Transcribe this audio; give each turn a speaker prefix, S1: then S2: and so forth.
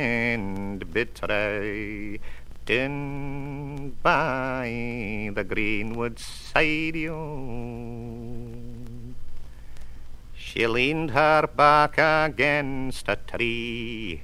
S1: and betray. Down by the greenwood side, she leaned her back against a tree.